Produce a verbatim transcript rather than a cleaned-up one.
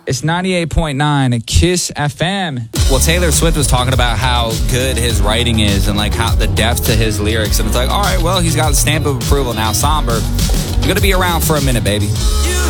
It's ninety-eight point nine Kiss F M. Well, Taylor Swift was talking about how good his writing is and like how the depth to his lyrics. And it's like, all right, well, he's got a stamp of approval now. Somber, you're going to be around for a minute, baby.